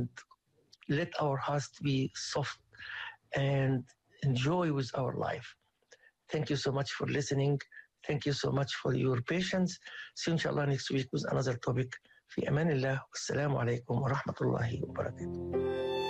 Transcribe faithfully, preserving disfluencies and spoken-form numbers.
and let our hearts be soft and enjoy with our life. Thank you so much for listening. Thank you so much for your patience. See you inshallah next week with another topic. في أمان الله والسلام عليكم ورحمة الله وبركاته.